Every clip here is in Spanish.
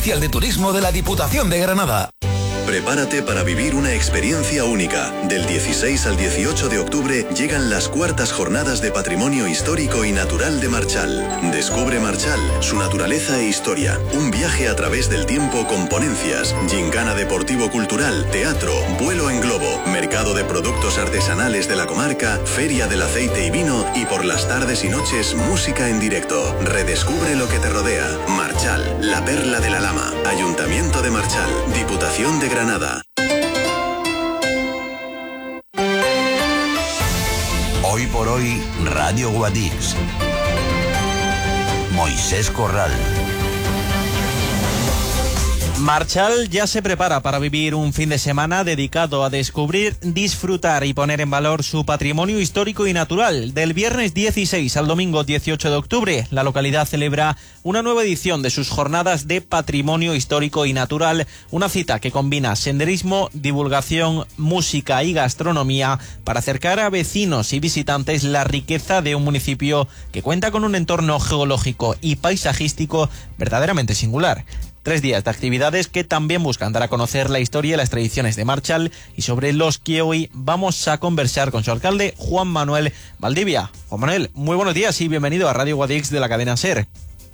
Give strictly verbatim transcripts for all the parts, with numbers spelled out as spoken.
de Turismo de la Diputación de Granada. Prepárate para vivir una experiencia única. Del dieciséis al dieciocho de octubre llegan las cuartas jornadas de Patrimonio Histórico y Natural de Marchal. Descubre Marchal, su naturaleza e historia. Un viaje a través del tiempo con ponencias, gincana deportivo-cultural, teatro, vuelo en globo, mercado de productos artesanales de la comarca, feria del aceite y vino y por las tardes y noches música en directo. Redescubre lo que te rodea. Marchal, la perla de la Lama. Ayuntamiento de Marchal, Diputación de Granada. Hoy por hoy, Radio Guadix. Moisés Corral. Marchal ya se prepara para vivir un fin de semana dedicado a descubrir, disfrutar y poner en valor su patrimonio histórico y natural. Del viernes dieciséis al domingo dieciocho de octubre, la localidad celebra una nueva edición de sus jornadas de patrimonio histórico y natural, una cita que combina senderismo, divulgación, música y gastronomía para acercar a vecinos y visitantes la riqueza de un municipio que cuenta con un entorno geológico y paisajístico verdaderamente singular. Tres días de actividades que también buscan dar a conocer la historia y las tradiciones de Marchal y sobre los que hoy vamos a conversar con su alcalde, Juan Manuel Valdivia. Juan Manuel, muy buenos días y bienvenido a Radio Guadix de la cadena SER.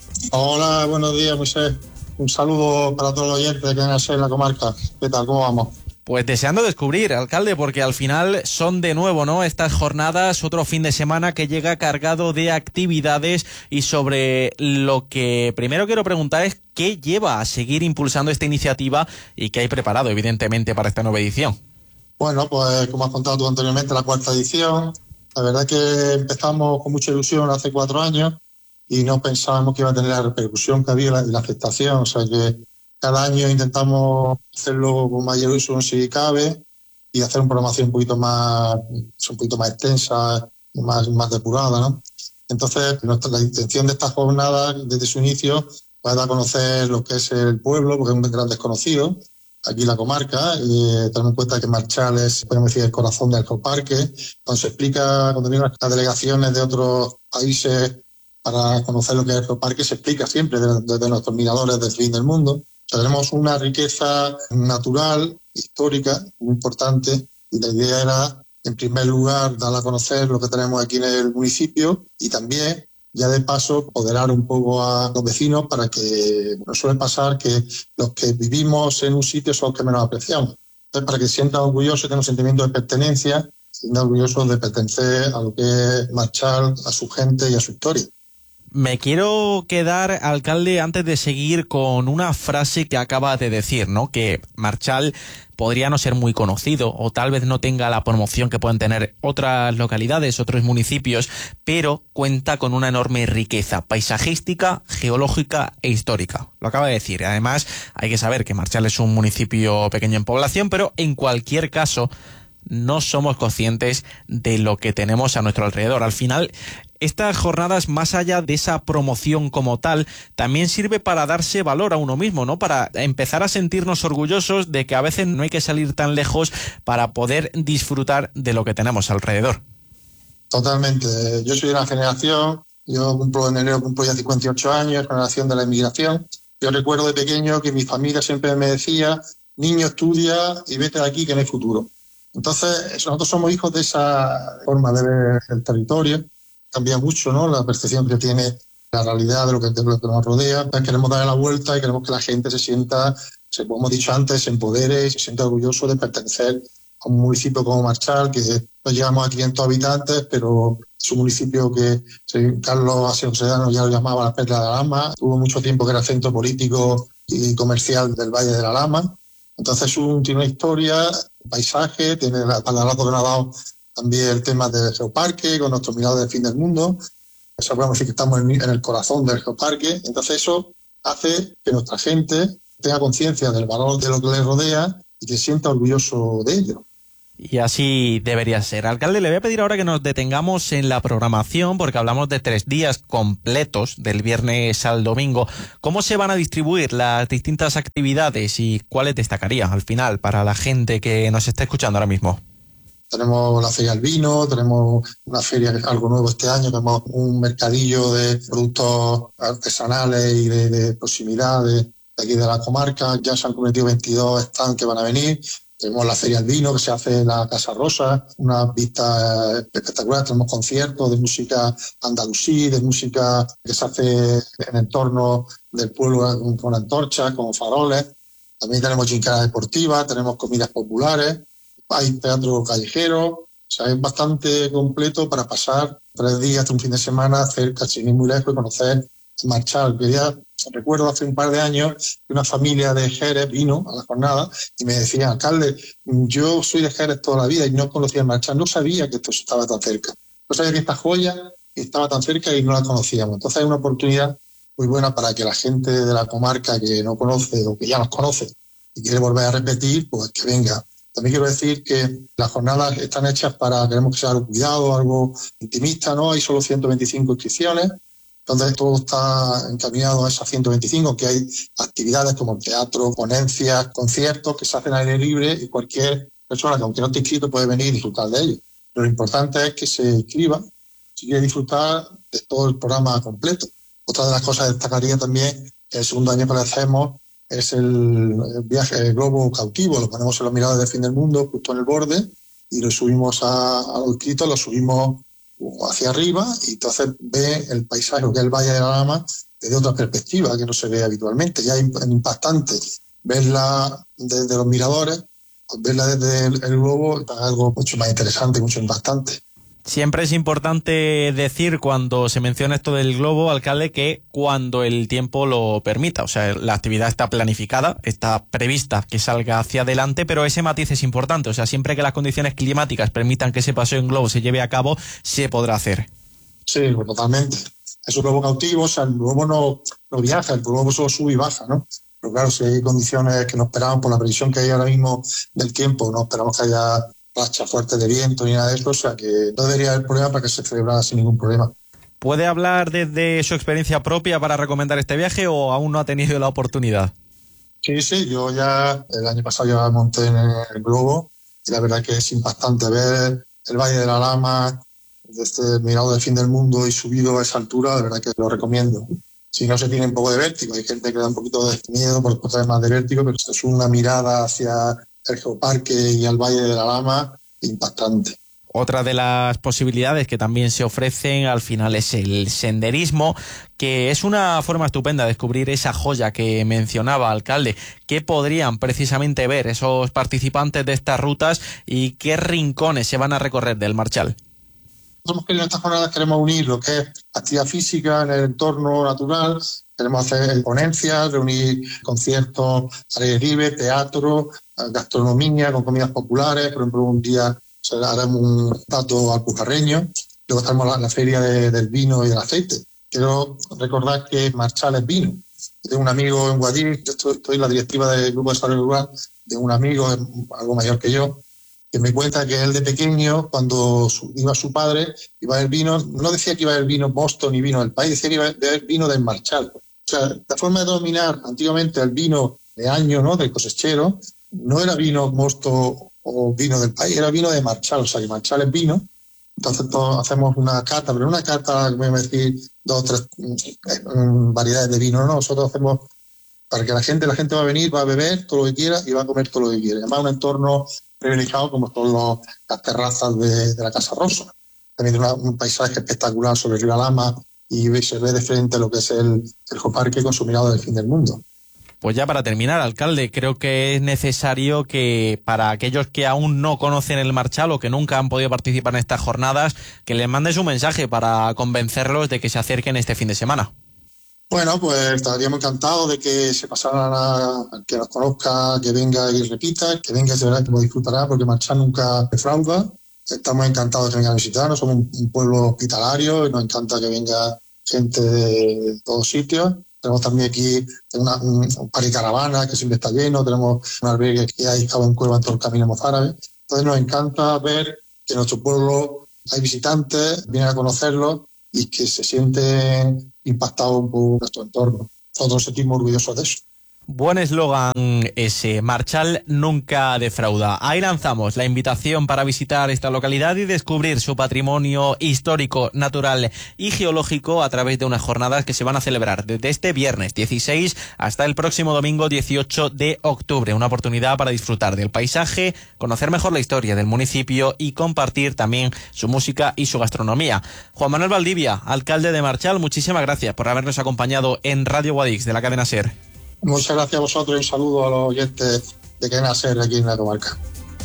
Hola, buenos días, Moisés. Un saludo para todos los oyentes de cadena SER en la comarca. ¿Qué tal? ¿Cómo vamos? Pues deseando descubrir, alcalde, porque al final son de nuevo, ¿no?, estas jornadas, otro fin de semana que llega cargado de actividades y sobre lo que primero quiero preguntar es qué lleva a seguir impulsando esta iniciativa y qué hay preparado, evidentemente, para esta nueva edición. Bueno, pues como has contado tú anteriormente, la cuarta edición. La verdad que empezamos con mucha ilusión hace cuatro años y no pensábamos que iba a tener la repercusión que había y la, la aceptación, o sea que cada año intentamos hacerlo con mayor uso si cabe y hacer una programación un poquito más, un poquito más extensa, más, más depurada, ¿no? Entonces, nuestra, la intención de esta jornada, desde su inicio, es dar a conocer lo que es el pueblo, porque es un gran desconocido, aquí en la comarca, y tenemos en cuenta que Marchal es, podemos decir, el corazón del geoparque. Cuando se explica, cuando vienen las delegaciones de otros países para conocer lo que es el geoparque, se explica siempre desde, desde nuestros miradores del fin del mundo. O sea, tenemos una riqueza natural, histórica, muy importante, y la idea era, en primer lugar, dar a conocer lo que tenemos aquí en el municipio y también, ya de paso, apoderar un poco a los vecinos para que nos suele pasar que los que vivimos en un sitio son los que menos apreciamos. Entonces, para que se sientan orgullosos, tengan un sentimiento de pertenencia, se sientan orgullosos de pertenecer a lo que es Marchal, a su gente y a su historia. Me quiero quedar, alcalde, antes de seguir con una frase que acaba de decir, ¿no? Que Marchal podría no ser muy conocido o tal vez no tenga la promoción que pueden tener otras localidades, otros municipios, pero cuenta con una enorme riqueza paisajística, geológica e histórica. Lo acaba de decir. Además, hay que saber que Marchal es un municipio pequeño en población, pero en cualquier caso no somos conscientes de lo que tenemos a nuestro alrededor. Al final, estas jornadas, más allá de esa promoción como tal, también sirve para darse valor a uno mismo, ¿no? Para empezar a sentirnos orgullosos de que a veces no hay que salir tan lejos para poder disfrutar de lo que tenemos alrededor. Totalmente. Yo soy de una generación, yo cumplo en enero, cumplo ya cincuenta y ocho años, generación de la inmigración. Yo recuerdo de pequeño que mi familia siempre me decía, niño, estudia y vete de aquí que no hay futuro. Entonces, nosotros somos hijos de esa forma de ver el territorio. Cambia mucho, ¿no?, la percepción que tiene la realidad de lo que, de lo que nos rodea. Entonces, queremos darle la vuelta y queremos que la gente se sienta, como hemos dicho antes, se empodere y se sienta orgulloso de pertenecer a un municipio como Marchal, que no llegamos a quinientos habitantes, pero es un municipio que Carlos Asensio Sedano ya lo llamaba la perla de la Lama. Hubo mucho tiempo que era centro político y comercial del Valle de la Lama. Entonces, un, tiene una historia, un paisaje, tiene la palabra que nos ha dado también el tema del geoparque, con nuestro mirador del fin del mundo. Eso podemos decir que estamos en, en el corazón del geoparque. Entonces, eso hace que nuestra gente tenga conciencia del valor de lo que le rodea y que se sienta orgulloso de ello. Y así debería ser. Alcalde, le voy a pedir ahora que nos detengamos en la programación porque hablamos de tres días completos, del viernes al domingo. ¿Cómo se van a distribuir las distintas actividades y cuáles destacaría al final para la gente que nos está escuchando ahora mismo? Tenemos la Feria del Vino, tenemos una feria que es algo nuevo este año, tenemos un mercadillo de productos artesanales y de, de proximidad, de, de aquí de la comarca. Ya se han cometido veintidós stands que van a venir. Tenemos la Feria del Vino que se hace en la Casa Rosa, unas vistas espectaculares. Tenemos conciertos de música andalusí, de música que se hace en entorno del pueblo con antorchas, con faroles. También tenemos gincana deportiva, tenemos comidas populares, hay teatro callejero. O sea, es bastante completo para pasar tres días, un fin de semana cerca, sin ir muy lejos, y conocer Marchal. Quería, recuerdo hace un par de años que una familia de Jerez vino a la jornada y me decía, alcalde, yo soy de Jerez toda la vida y no conocía Marchal, no sabía que esto estaba tan cerca. No sabía que esta joya estaba tan cerca y no la conocíamos. Entonces es una oportunidad muy buena para que la gente de la comarca que no conoce o que ya nos conoce y quiere volver a repetir, pues que venga. También quiero decir que las jornadas están hechas para, queremos que sea algo cuidado, algo intimista, ¿no? Hay solo ciento veinticinco inscripciones. Entonces todo está encaminado a esas ciento veinticinco, que hay actividades como teatro, ponencias, conciertos que se hacen al aire libre y cualquier persona que aunque no esté inscrito puede venir y disfrutar de ellos. Lo importante es que se inscriba si quiere disfrutar de todo el programa completo. Otra de las cosas que destacaría también, que el segundo año que lo hacemos, es el, el viaje del globo cautivo. Lo ponemos en los miradores del fin del mundo, justo en el borde, y lo subimos a, a los inscritos, lo subimos hacia arriba y entonces ve el paisaje que es el Valle de la Lama desde otra perspectiva que no se ve habitualmente. Ya es impactante verla desde los miradores, pues verla desde el, el globo es algo mucho más interesante y mucho impactante. Siempre es importante decir cuando se menciona esto del globo, alcalde, que cuando el tiempo lo permita. O sea, la actividad está planificada, está prevista que salga hacia adelante, pero ese matiz es importante. O sea, siempre que las condiciones climáticas permitan que ese paseo en globo se lleve a cabo, se podrá hacer. Sí, pues totalmente. Es un globo cautivo, o sea, el globo no, no viaja, el globo solo sube y baja, ¿no? Pero claro, si hay condiciones que no esperamos por la previsión que hay ahora mismo del tiempo, no esperamos que haya rachas fuertes de viento ni nada de eso, o sea que no debería haber problema para que se celebrara sin ningún problema. ¿Puede hablar desde su experiencia propia para recomendar este viaje o aún no ha tenido la oportunidad? Sí, sí, yo ya el año pasado ya monté en el globo y la verdad que es impactante ver el Valle de la Lama desde el mirador del fin del mundo y subido a esa altura, la verdad que lo recomiendo. Si no se tiene un poco de vértigo, hay gente que da un poquito de miedo por tener más de vértigo, pero es una mirada hacia el Geoparque y al Valle de la Lama impactante. Otra de las posibilidades que también se ofrecen al final es el senderismo, que es una forma estupenda de descubrir esa joya que mencionaba, alcalde. ¿Qué podrían precisamente ver esos participantes de estas rutas y qué rincones se van a recorrer del Marchal? Nosotros en estas jornadas queremos unir lo que es actividad física en el entorno natural, queremos hacer ponencias, reunir conciertos al aire libre, teatro, gastronomía con comidas populares. Por ejemplo, un día haremos un plato alpujarreño, luego tenemos la, la feria de, del vino y del aceite. Quiero recordar que Marchal es vino. Tengo un amigo en Guadix, yo estoy, estoy en la directiva del Grupo de Desarrollo Rural, de un amigo algo mayor que yo, que me cuenta que él de pequeño, cuando su, iba su padre, iba a ver vino, no decía que iba a ver vino Boston y vino del país, decía que iba a ver vino del Marchal. O sea, la forma de dominar antiguamente el vino de año, ¿no?, del cosechero, no era vino mosto o vino del país, era vino de Marchal, o sea, que Marchal es vino. Entonces todos hacemos una cata, pero una cata, voy a decir, dos o tres um, variedades de vino, ¿no? Nosotros hacemos para que la gente, la gente va a venir, va a beber todo lo que quiera y va a comer todo lo que quiera. Además, un entorno privilegiado como son los, las terrazas de, de la Casa Rosa. También tiene una, un paisaje espectacular sobre el río Lama y se ve de frente lo que es el, el Geoparque con su mirada del fin del mundo. Pues ya para terminar, alcalde, creo que es necesario que para aquellos que aún no conocen el Marchal o que nunca han podido participar en estas jornadas, que les mandes un mensaje para convencerlos de que se acerquen este fin de semana. Bueno, pues estaríamos encantados de que se pasaran a, a que nos conozca, que venga y repita, que venga y se verá que lo disfrutará, porque Marchal nunca defrauda. Estamos encantados de que vengan a visitarnos, somos un, un pueblo hospitalario y nos encanta que venga gente de todos sitios. Tenemos también aquí una, un, un parque caravana que siempre está lleno, tenemos un albergue que hay en Cueva en todo el camino mozárabe. Entonces nos encanta ver que en nuestro pueblo hay visitantes, vienen a conocerlos y que se sienten impactados por nuestro entorno. Nosotros nos sentimos orgullosos de eso. Buen eslogan ese, Marchal nunca defrauda. Ahí lanzamos la invitación para visitar esta localidad y descubrir su patrimonio histórico, natural y geológico a través de unas jornadas que se van a celebrar desde este viernes dieciséis hasta el próximo domingo dieciocho de octubre. Una oportunidad para disfrutar del paisaje, conocer mejor la historia del municipio y compartir también su música y su gastronomía. Juan Manuel Valdivia, alcalde de Marchal, muchísimas gracias por habernos acompañado en Radio Guadix de la cadena SER. Muchas gracias a vosotros y un saludo a los oyentes de Cadena SER aquí en la comarca.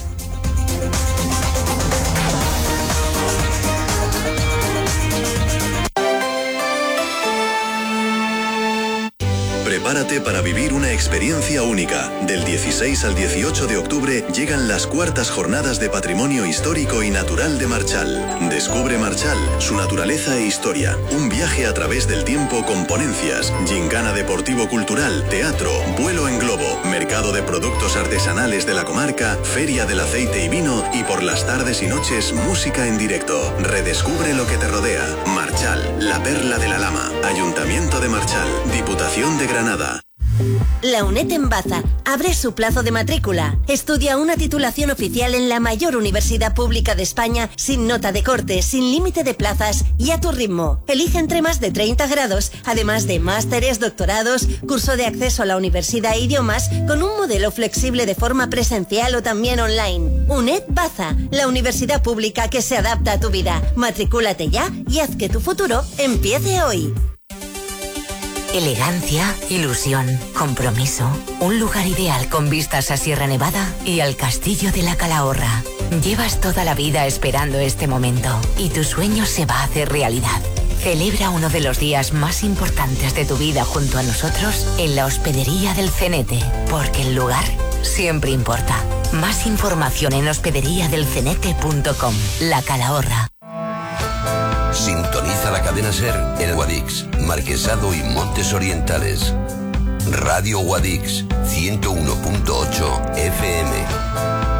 Prepárate para vivir una experiencia única. Del dieciséis al dieciocho de octubre llegan las cuartas jornadas de Patrimonio Histórico y Natural de Marchal. Descubre Marchal, su naturaleza e historia. Un viaje a través del tiempo con ponencias, gincana deportivo-cultural, teatro, vuelo en globo, mercado de productos artesanales de la comarca, feria del aceite y vino y por las tardes y noches música en directo. Redescubre lo que te rodea. Marchal, la perla de la Lama. Ayuntamiento de Marchal. Diputación de Granada. La UNED en Baza abre su plazo de matrícula. Estudia una titulación oficial en la mayor universidad pública de España sin nota de corte, sin límite de plazas y a tu ritmo. Elige entre más de treinta grados, además de másteres, doctorados, curso de acceso a la universidad e idiomas con un modelo flexible de forma presencial o también online. UNED Baza, la universidad pública que se adapta a tu vida. Matricúlate ya y haz que tu futuro empiece hoy. Elegancia, ilusión, compromiso. Un lugar ideal con vistas a Sierra Nevada y al Castillo de la Calahorra. Llevas toda la vida esperando este momento y tu sueño se va a hacer realidad. Celebra uno de los días más importantes de tu vida junto a nosotros en la Hospedería del Cenete, porque el lugar siempre importa. Más información en hospedería del cenete punto com. La Calahorra. Sintoniza la cadena SER en Guadix, Marquesado y Montes Orientales. Radio Guadix, ciento uno punto ocho F M.